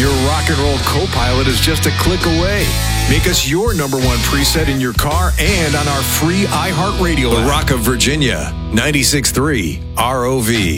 Your rock and roll co-pilot is just a click away. Make us your number one preset in your car and on our free iHeartRadio app. The Rock of Virginia, 96.3 ROV.